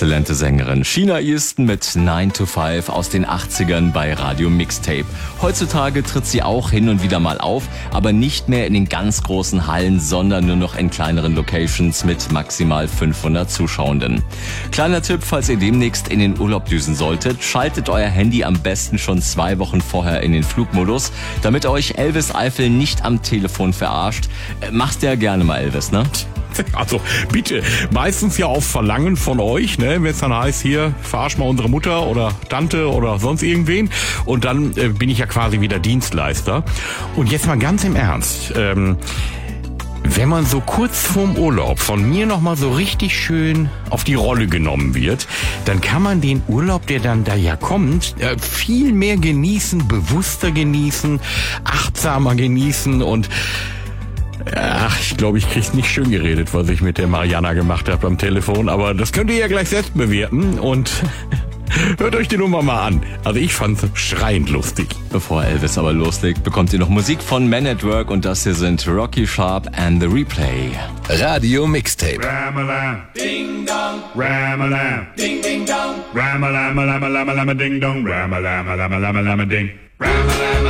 exzellente Sängerin. Sheena Easton mit 9 to 5 aus den 80ern bei Radio Mixtape. Heutzutage tritt sie auch hin und wieder mal auf, aber nicht mehr in den ganz großen Hallen, sondern nur noch in kleineren Locations mit maximal 500 Zuschauenden. Kleiner Tipp, falls ihr demnächst in den Urlaub düsen solltet, schaltet euer Handy am besten schon 2 Wochen vorher in den Flugmodus, damit euch Elvis Eifel nicht am Telefon verarscht. Machst ja gerne mal, Elvis, ne? Also bitte, meistens ja auf Verlangen von euch, ne? Wenn es dann heißt, hier, verarsch mal unsere Mutter oder Tante oder sonst irgendwen. Und dann bin ich ja quasi wieder Dienstleister. Und jetzt mal ganz im Ernst, wenn man so kurz vorm Urlaub von mir nochmal so richtig schön auf die Rolle genommen wird, dann kann man den Urlaub, der dann da ja kommt, viel mehr genießen, bewusster genießen, achtsamer genießen und ach, ich glaube, ich krieg's nicht schön geredet, was ich mit der Mariana gemacht habe am Telefon, aber das könnt ihr ja gleich selbst bewerten und hört euch die Nummer mal an. Also ich fand's schreiend lustig. Bevor Elvis aber loslegt, bekommt ihr noch Musik von Men at Work und das hier sind Rocky Sharp and the Replay. Radio Mixtape. Ram-a-lam, ding dong, ram-a-lam, ding ding dong, ram-a-lam, lam-a-lam, lam-a-lam, ding dong, ram-a-lam, lam-a-lam, lam-a-lam, ding, ram-a-lam,